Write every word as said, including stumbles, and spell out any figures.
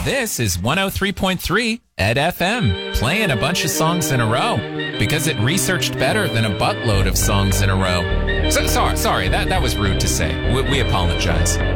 This is one oh three point three Ed F M, playing a bunch of songs in a row because it researched better than a buttload of songs in a row. So, sorry, sorry, that, that was rude to say. We, we apologize.